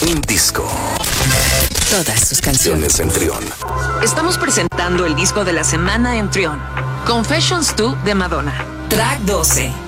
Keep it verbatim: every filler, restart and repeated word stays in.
Un disco. Todas sus canciones en Trión. Estamos presentando el disco de la semana en Trión. Confessions dos de Madonna. Track doce.